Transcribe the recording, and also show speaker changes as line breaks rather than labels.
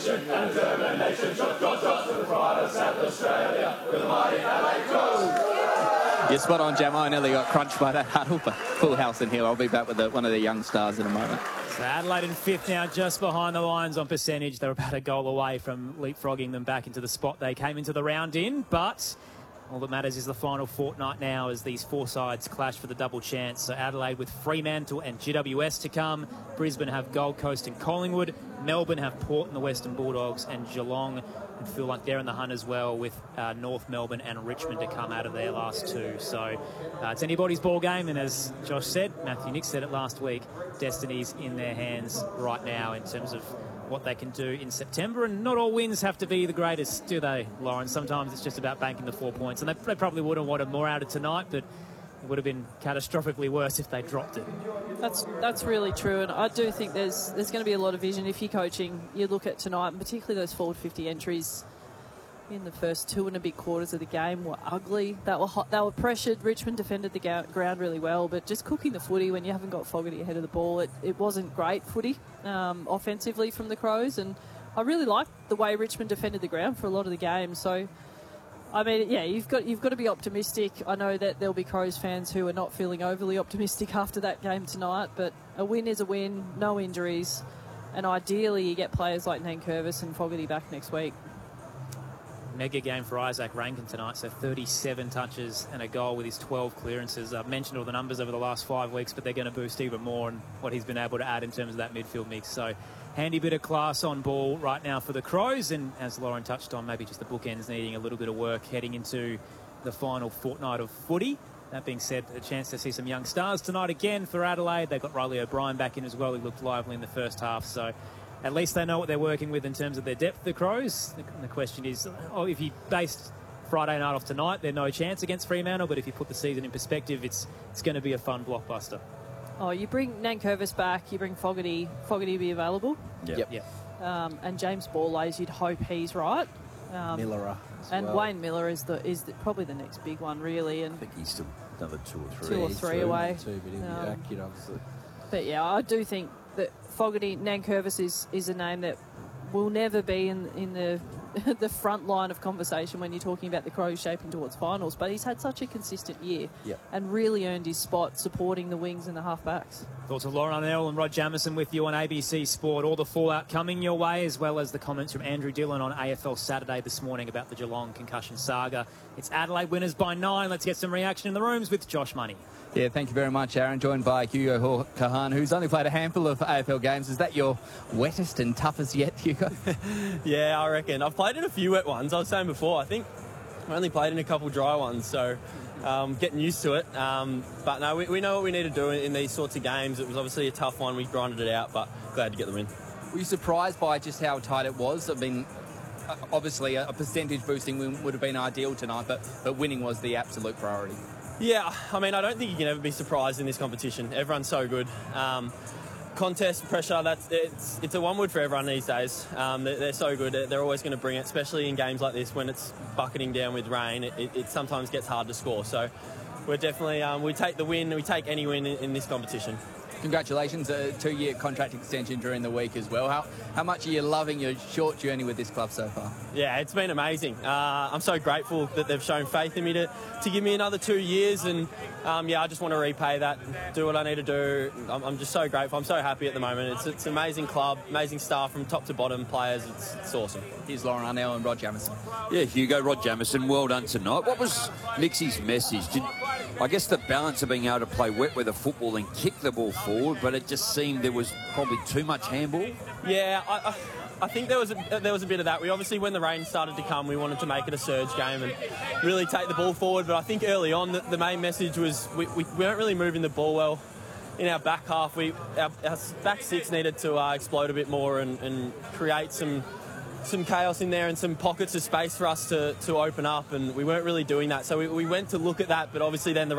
nation and determination. Shot to the pride of South Australia with the mighty Adelaide Crows.
You're spot on, Jamo. I nearly got crunched by that huddle, but full house in here. I'll be back with one of the young stars in a moment.
So Adelaide in fifth now, just behind the Lions on percentage. They're about a goal away from leapfrogging them back into the spot they came into the round in, but all that matters is the final fortnight now as these four sides clash for the double chance. So Adelaide with Fremantle and GWS to come. Brisbane have Gold Coast and Collingwood. Melbourne have Port and the Western Bulldogs, and Geelong and feel like they're in the hunt as well with North Melbourne and Richmond to come out of their last two. So it's anybody's ball game, and as Josh said, Matthew Nick said it last week, destiny's in their hands right now in terms of what they can do in September. And not all wins have to be the greatest, do they, Lauren? Sometimes it's just about banking the 4 points, and they probably would have wanted more out of tonight, but it would have been catastrophically worse if they dropped it.
That's really true, and I do think there's going to be a lot of vision if you're coaching. You look at tonight, and particularly those forward 50 entries in the first 2 and a bit quarters of the game were ugly. They were hot, they were pressured. Richmond defended the ground really well, but just cooking the footy when you haven't got Fogarty ahead of the ball, it wasn't great footy offensively from the Crows, and I really liked the way Richmond defended the ground for a lot of the game. So I mean, yeah, you've got to be optimistic. I know that there'll be Crows fans who are not feeling overly optimistic after that game tonight, but a win is a win, no injuries, and ideally you get players like Nankervis and Fogarty back next week.
Mega game for Isaac Rankin tonight, so 37 touches and a goal with his 12 clearances. I've mentioned all the numbers over the last 5 weeks, but they're going to boost even more in what he's been able to add in terms of that midfield mix. So handy bit of class on ball right now for the Crows, and as Lauren touched on, maybe just the bookends needing a little bit of work heading into the final fortnight of footy. That being said, a chance to see some young stars tonight again for Adelaide. They've got Riley O'Brien back in as well. He looked lively in the first half, so at least they know what they're working with in terms of their depth, the Crows. The question is, if you based Friday night off tonight, they're no chance against Fremantle, but if you put the season in perspective, it's going to be a fun blockbuster.
Oh, you bring Nankervis back, you bring Fogarty will be available.
Yep.
And James Borlase, you'd hope he's right.
Miller
and
well.
Wayne Miller is probably the next big one, really. And
I think he's still another 2 or 3.
2 or 3 away.
But he'll be back, obviously.
But yeah, I do think that Fogarty, Nankervis is a name that will never be in the the front line of conversation when you're talking about the Crows shaping towards finals, but he's had such a consistent year and really earned his spot supporting the wings and the half-backs.
Thoughts of Lauren Arnell and Rod Jamison with you on ABC Sport. All the fallout coming your way, as well as the comments from Andrew Dillon on AFL Saturday this morning about the Geelong concussion saga. It's Adelaide winners by 9. Let's get some reaction in the rooms with Josh Money.
Yeah, thank you very much, Aaron. Joined by Hugo Kahan, who's only played a handful of AFL games. Is that your wettest and toughest yet, Hugo?
Yeah, I reckon. I've played in a few wet ones. I was saying before, I think I only played in a couple dry ones, so getting used to it. But no, we know what we need to do in these sorts of games. It was obviously a tough one. We grinded it out, but glad to get the win.
Were you surprised by just how tight it was? I mean, obviously a percentage boosting win would have been ideal tonight, but winning was the absolute priority.
Yeah, I mean, I don't think you can ever be surprised in this competition. Everyone's so good. Contest pressure, it's a one word for everyone these days. They're so good. They're always going to bring it, especially in games like this when it's bucketing down with rain. It sometimes gets hard to score. So we're definitely, we take the win. We take any win in this competition.
Congratulations, a 2-year contract extension during the week as well. How much are you loving your short journey with this club so far?
Yeah, it's been amazing. I'm so grateful that they've shown faith in me to give me another 2 years, and I just want to repay that, do what I need to do. I'm just so grateful. I'm so happy at the moment. It's an amazing club, amazing staff from top to bottom, players. It's awesome.
Here's Lauren Arnell and Rod Jamison.
Yeah, Hugo, Rod Jamison, well done tonight. What was Nixie's message? I guess the balance of being able to play wet weather football and kick the ball forward, but it just seemed there was probably too much handball.
Yeah, I think there was a bit of that. We obviously, when the rain started to come, we wanted to make it a surge game and really take the ball forward. But I think early on, the main message was we weren't really moving the ball well in our back half. Our back six needed to explode a bit more and create some chaos in there and some pockets of space for us to open up, and we weren't really doing that. So we went to look at that, but obviously then the